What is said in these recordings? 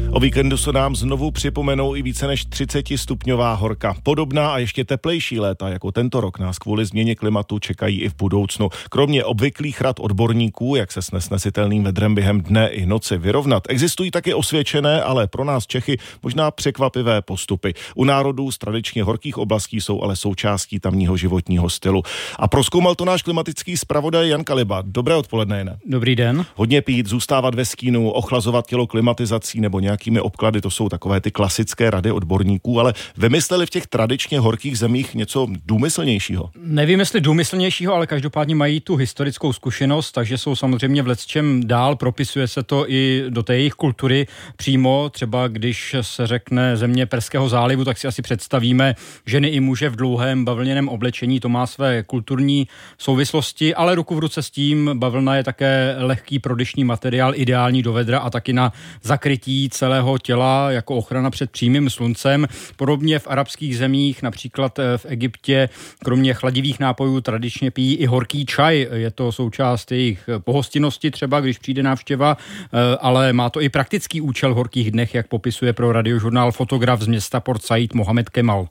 O víkendu se nám znovu připomenou i více než 30stupňová horka. Podobná a ještě teplejší léta jako tento rok nás kvůli změně klimatu čekají i v budoucnu. Kromě obvyklých rad odborníků, jak se s nesnesitelným vedrem během dne i noci vyrovnat, existují taky osvědčené, ale pro nás Čechy možná překvapivé postupy. U národů z tradičně horkých oblastí jsou ale součástí tamního životního stylu. A prozkoumal to náš klimatický zpravodaj Jan Kaliba. Dobré odpoledne, Jane. Dobrý den. Hodně pít, zůstávat ve stínu, ochlazovat tělo klimatizací nebo nějakými obklady, to jsou takové ty klasické rady odborníků, ale vymysleli v těch tradičně horkých zemích něco důmyslnějšího? Nevím, jestli důmyslnějšího, ale každopádně mají tu historickou zkušenost, takže jsou samozřejmě v lecčem dál, propisuje se to i do té jejich kultury přímo. Třeba když se řekne země Perského zálivu, tak si asi představíme ženy i muže v dlouhém bavlněném oblečení, to má své kulturní souvislosti, ale ruku v ruce s tím bavlna je také lehký prodyšný materiál, ideální do vedra a taky na zakrytí celého těla jako ochrana před přímým sluncem. Podobně v arabských zemích, například v Egyptě, kromě chladivých nápojů tradičně pijí i horký čaj. Je to součást jejich pohostinnosti třeba, když přijde návštěva, ale má to i praktický účel v horkých dnech, jak popisuje pro radiožurnál fotograf z města Port Said Mohamed Kemal.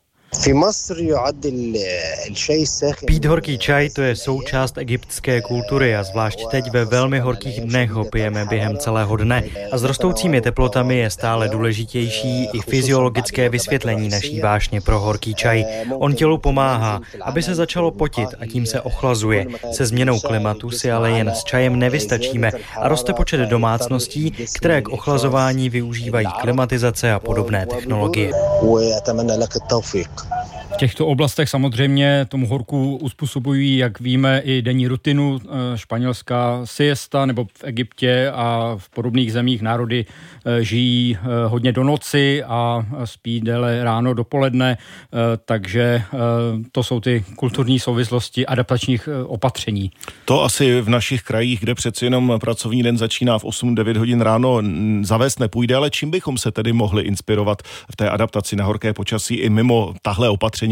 Pít horký čaj, to je součást egyptské kultury a zvlášť teď ve velmi horkých dnech ho pijeme během celého dne. A s rostoucími teplotami je stále důležitější i fyziologické vysvětlení naší vášně pro horký čaj. On tělu pomáhá, aby se začalo potit a tím se ochlazuje. Se změnou klimatu si ale jen s čajem nevystačíme a roste počet domácností, které k ochlazování využívají klimatizace a podobné technologie. V těchto oblastech samozřejmě tomu horku uspůsobují, jak víme, i denní rutinu, španělská siesta, nebo v Egyptě a v podobných zemích národy žijí hodně do noci a spí déle ráno dopoledne, takže to jsou ty kulturní souvislosti adaptačních opatření. To asi v našich krajích, kde přeci jenom pracovní den začíná v 8-9 hodin ráno, zavést nepůjde, ale čím bychom se tedy mohli inspirovat v té adaptaci na horké počasí i mimo tahle opatření,